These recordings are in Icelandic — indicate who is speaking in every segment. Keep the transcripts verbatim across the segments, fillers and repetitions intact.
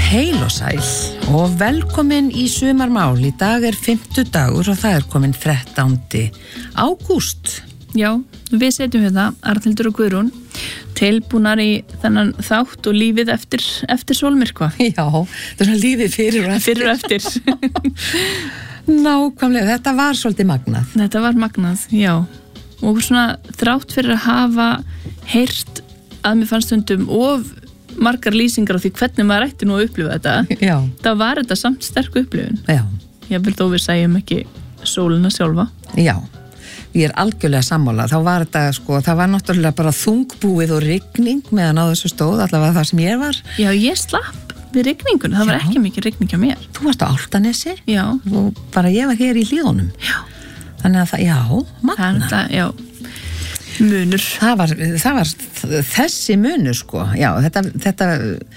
Speaker 1: Heil og sæl og velkomin í sumarmál. Í dag er fimmtudagur og það er komin þrettándi ágúst.
Speaker 2: Já, við setjum hérna Arnhildur og Guðrún tilbúnar í þennan þátt og lífið eftir, eftir sólmyrkva.
Speaker 1: Já, það er svona lífið fyrir og eftir.
Speaker 2: Fyrir og eftir.
Speaker 1: Nákvæmlega, þetta var svolítið magnað.
Speaker 2: Þetta var magnað, já. Og svona þrátt fyrir að hafa heyrt að mér fannst stundum of margar lýsingar á því hvernig maður ætti nú að upplifa þetta.
Speaker 1: Já.
Speaker 2: Það var þetta samt sterk upplifun.
Speaker 1: Já.
Speaker 2: Ég vil þó við segjum ekki sólina sjálfa.
Speaker 1: Já, ég er algjörlega sammála. Þá var þetta, sko, það var náttúrulega bara þungbúið og rigning meðan á þessu stóð, allavega það sem ég var.
Speaker 2: Já, ég slapp við rigningun. Það var
Speaker 1: Já.
Speaker 2: ekki mikið rigning hjá mér.
Speaker 1: Þú varst á Álftanesi.
Speaker 2: Já.
Speaker 1: Og bara ég var hér í Hlíðunum.
Speaker 2: Já.
Speaker 1: Þannig að það, já, magna.
Speaker 2: Það, já. Munur.
Speaker 1: Það var, það var þessi munur, sko. Já, þetta, þetta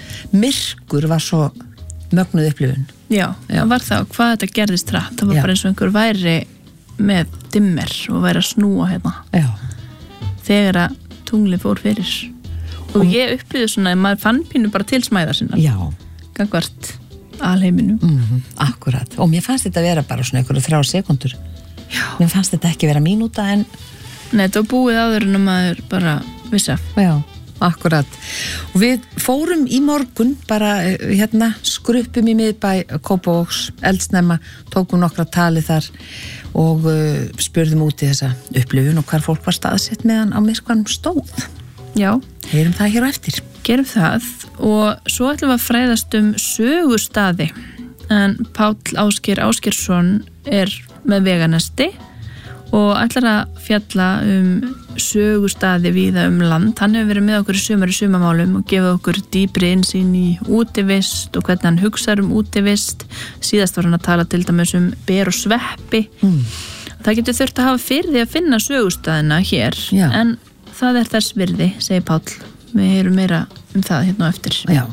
Speaker 1: myrkur var svo mögnuð upplifun.
Speaker 2: Já,
Speaker 1: Já.
Speaker 2: það var það. Hvað þetta gerðist rætt. Það var
Speaker 1: Já.
Speaker 2: bara eins og einhver væri með dimmer og væri að snúa hérna.
Speaker 1: Já.
Speaker 2: Þegar að tunglið fór fyrir. Og, og ég upplýði svona að maður fann pínu bara til smæðar sinna.
Speaker 1: Já.
Speaker 2: Gangvart alheiminu.
Speaker 1: Mm, akkurat. Og mér fannst þetta vera bara svona einhverju þrjár sekundur.
Speaker 2: Já.
Speaker 1: Mér fannst þetta ekki vera mínúta en...
Speaker 2: Nei, þetta var búið áður en að maður bara vissa.
Speaker 1: Já, akkurat. Og við fórum í morgun bara hérna, skruppum í miðbæ Kópavogs, eldsnemma, tókum nokkra tali þar og uh, spurðum út í þessa upplifun og hvar fólk var staðsett meðan á myrkvanum stóð.
Speaker 2: Já.
Speaker 1: Heyrum það hér á eftir.
Speaker 2: Gerum það og svo ætlum við að fræðast um sögustaði. En Páll Ásgeir Ásgeirsson er með veganesti og ætlar að fjalla um sögustaði víða um land. Hann hefur verið með okkur í sumar í sumamálum og gefið okkur dýpri innsýn í útivist og hvernig hann hugsar um útivist. Síðast var hann að tala til dæmis um ber og sveppi.
Speaker 1: Mm.
Speaker 2: Það getur þurft að hafa fyrir því að finna sögustaðina hér.
Speaker 1: Já.
Speaker 2: En það er þess virði, segir Páll. Við heyrum meira um það hérna á eftir.
Speaker 1: Já.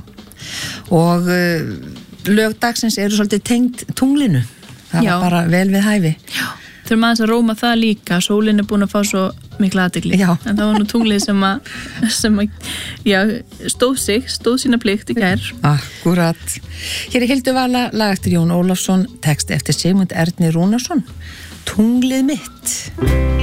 Speaker 1: Og uh, lögdagsins eru svolítið tengt tunglinu. Það
Speaker 2: Já.
Speaker 1: var bara vel við hæfi.
Speaker 2: Já. Þurfum aðeins að róma það líka. Sólin er búin að fá svo mikla athygli.
Speaker 1: Já.
Speaker 2: En það var nú tunglið sem að, sem að já, stóð sig, stóð sína plikt í gær.
Speaker 1: Akkurat. Hér er Hildur Vala, lag eftir Jón Ólafsson, texti eftir Sigmund Erni Rúnarsson. Tunglið mitt.